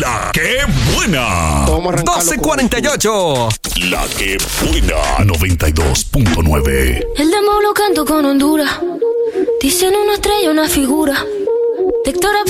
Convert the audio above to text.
La que buena. 12:48. La que buena. 92.9. El demo lo canto con Honduras. Dicen una estrella, una figura. De Héctor